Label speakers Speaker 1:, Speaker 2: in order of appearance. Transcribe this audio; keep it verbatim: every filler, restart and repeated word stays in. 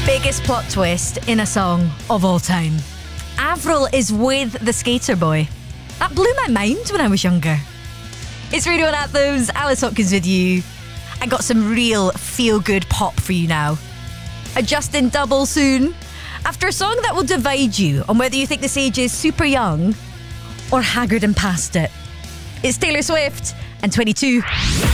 Speaker 1: biggest plot twist in a song of all time. Avril is with the Skater Boy. That blew my mind when I was younger. It's Radio one Anthems, Alice Hopkins with you. I got some real feel-good pop for you now. A Justin double soon. After a song that will divide you on whether you think this age is super young or haggard and past it. It's Taylor Swift and twenty-two.